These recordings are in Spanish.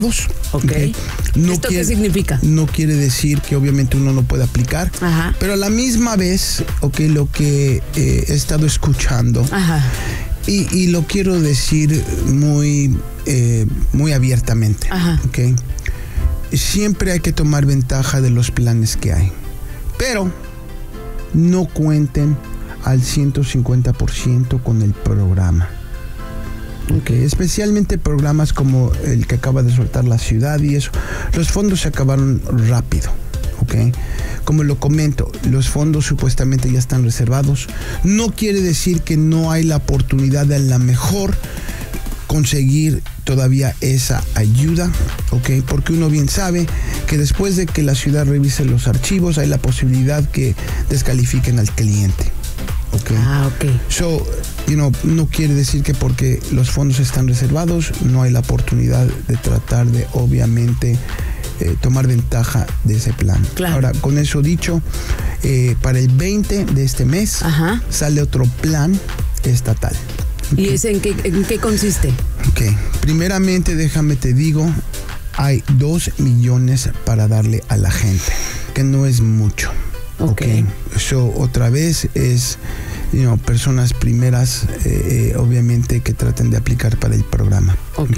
Okay. ¿Esto qué significa? No quiere decir que obviamente uno no puede aplicar, pero a la misma vez, lo que he estado escuchando, y lo quiero decir muy abiertamente, siempre hay que tomar ventaja de los planes que hay, pero no cuenten al 150% con el programa. Especialmente programas como el que acaba de soltar la ciudad y eso, los fondos se acabaron rápido. Como lo comento, los fondos supuestamente ya están reservados. No quiere decir que no hay la oportunidad de a lo mejor conseguir todavía esa ayuda, porque uno bien sabe que después de que la ciudad revise los archivos hay la posibilidad que descalifiquen al cliente. So, no quiere decir que porque los fondos están reservados no hay la oportunidad de tratar de obviamente tomar ventaja de ese plan. Claro. Ahora, con eso dicho, para el 20 de este mes sale otro plan estatal. ¿Y ese en qué consiste? Primeramente, déjame te digo, hay 2 millones para darle a la gente, que no es mucho. So, otra vez es personas primeras, obviamente, que traten de aplicar para el programa.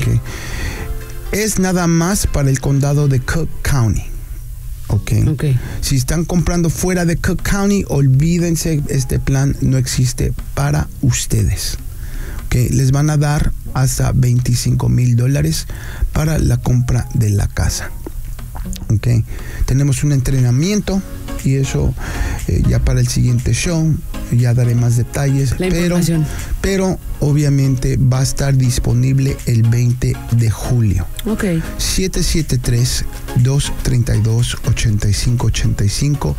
Es nada más para el condado de Cook County. Si están comprando fuera de Cook County, olvídense, este plan no existe para ustedes. Les van a dar hasta $25,000 para la compra de la casa. Tenemos un entrenamiento y eso ya para el siguiente show ya daré más detalles, pero obviamente va a estar disponible el 20 de julio. 773-232-8585,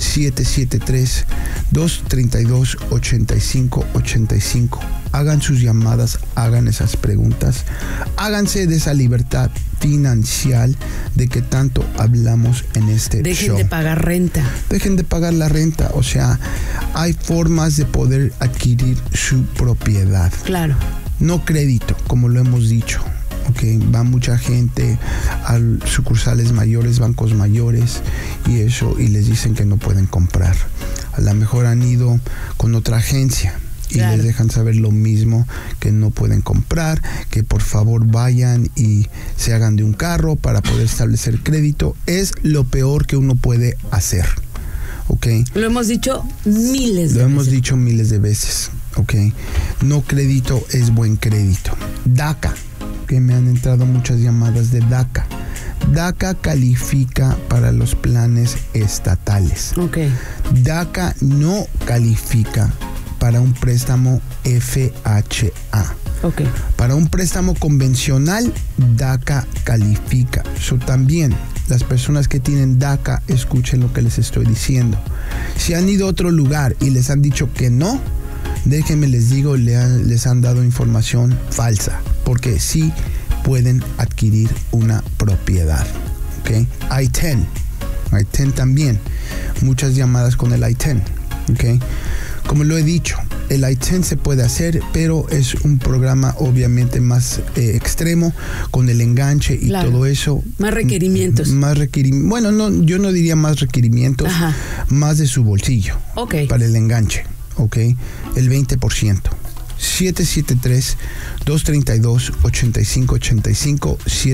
773-232-8585. Hagan sus llamadas, hagan esas preguntas, háganse de esa libertad financiera de que tanto hablamos en este show. Dejen de pagar renta. Dejen de pagar la renta, o sea, hay formas de poder adquirir su propiedad. Claro. No crédito, como lo hemos dicho. Va mucha gente a sucursales mayores, bancos mayores y eso, y les dicen que no pueden comprar. A lo mejor han ido con otra agencia y les dejan saber lo mismo, que no pueden comprar, que por favor vayan y se hagan de un carro para poder establecer crédito. Es lo peor que uno puede hacer. Lo hemos dicho miles de veces. No crédito es buen crédito. DACA, que me han entrado muchas llamadas de DACA. DACA califica para los planes estatales. DACA no califica para un préstamo FHA. Para un préstamo convencional, DACA califica. También las personas que tienen DACA, escuchen lo que les estoy diciendo. Si han ido a otro lugar y les han dicho que no, déjenme les digo, les han dado información falsa, porque sí pueden adquirir una propiedad. I-10 también, muchas llamadas con el I-10. Como lo he dicho, el I-10 se puede hacer, pero es un programa obviamente más extremo, con el enganche y todo eso. Más requerimientos. Bueno, no, yo no diría más requerimientos, más de su bolsillo para el enganche. El 20%. 773-232-8585,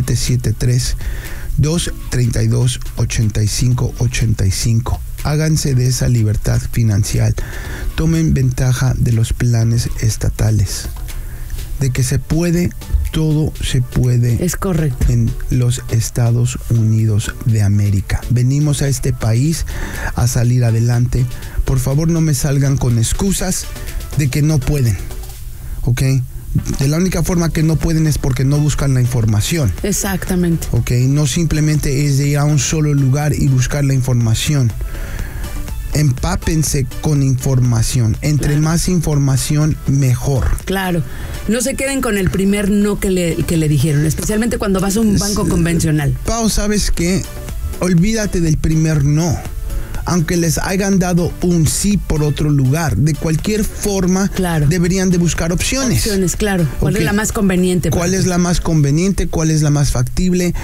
773-232-8585. Háganse de esa libertad financiera. Tomen ventaja de los planes estatales. De que se puede, todo se puede. Es correcto. En los Estados Unidos de América. Venimos a este país a salir adelante. Por favor, no me salgan con excusas de que no pueden. De la única forma que no pueden es porque no buscan la información. Exactamente. No simplemente es de ir a un solo lugar y buscar la información. Empápense con información. Entre más información, mejor. Claro. No se queden con el primer no que le dijeron, especialmente cuando vas a un banco convencional. Pau, ¿sabes qué? Olvídate del primer no. aunque les hayan dado un sí por otro lugar. De cualquier forma, Claro. deberían de buscar opciones. Opciones, claro. ¿Cuál Ok. es la más conveniente? ¿Cuál es la más conveniente? ¿Cuál es la más factible?